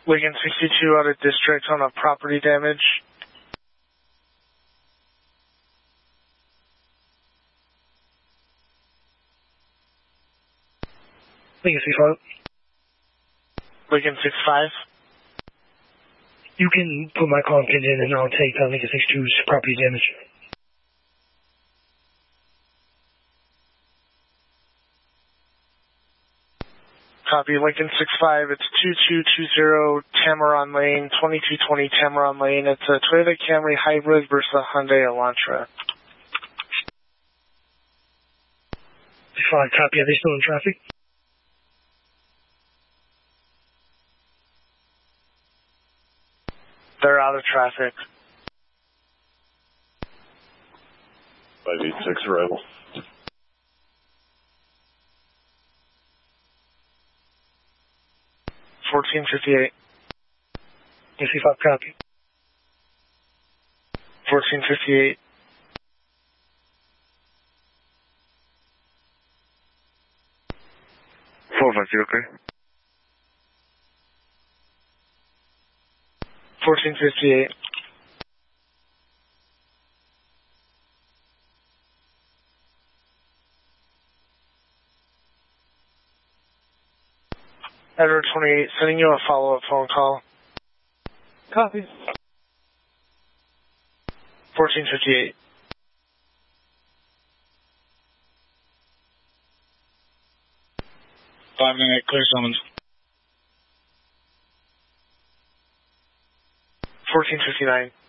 Lincoln 62 out of district on a property damage. Lincoln 65. Lincoln 65. You can put my call pin in and I'll take Lincoln 62's property damage. Copy, Lincoln 65, it's 2220 Tamaron Lane, 2220 Tamaron Lane. It's a Toyota Camry Hybrid versus a Hyundai Elantra. 65, copy. Are they still in traffic? They're out of traffic. 586 arrival. 1458. 65, copy. 1458. Okay. 1458. Edward 28, sending you a follow-up phone call. Copy. 1458. Clear summons. 1459.